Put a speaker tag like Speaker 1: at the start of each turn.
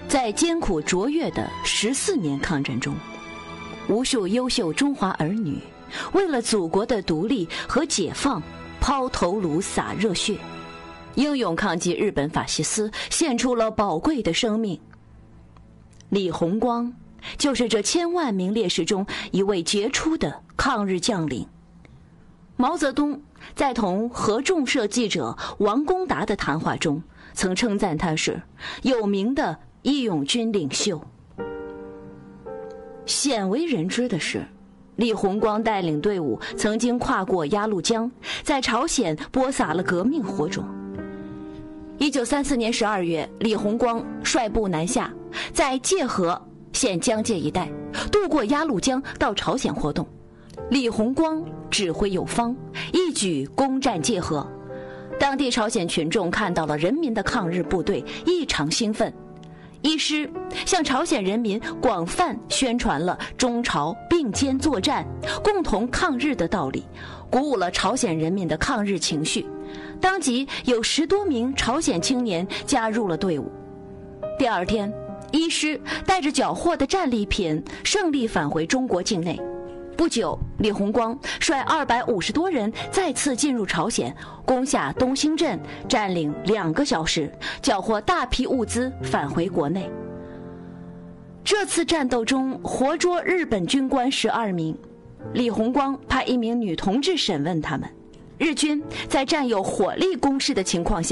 Speaker 1: 在艰苦卓越的14年抗战中，无数优秀中华儿女为了祖国的独立和解放抛头颅洒热血，英勇抗击日本法西斯，献出了宝贵的生命。李鸿光就是这千万名烈士中一位杰出的抗日将领。毛泽东在同合众社记者王公达的谈话中，曾称赞他是有名的义勇军领袖。鲜为人知的是，李鸿光带领队伍曾经跨过鸭绿江，在朝鲜播撒了革命火种。1934年12月，李鸿光率部南下，在界河现江界一带渡过鸭绿江到朝鲜活动。李鸿光指挥有方，一举攻占界河。当地朝鲜群众看到了人民的抗日部队，异常兴奋。一师向朝鲜人民广泛宣传了中朝并肩作战、共同抗日的道理，鼓舞了朝鲜人民的抗日情绪。当即有10多名朝鲜青年加入了队伍。第二天，一师带着缴获的战利品胜利返回中国境内。不久，李鸿光率250多人再次进入朝鲜，攻下东兴镇，占领2个小时，缴获大批物资返回国内。这次战斗中活捉日本军官12名，李鸿光派1名女同志审问他们。日军在占有火力攻势的情况下，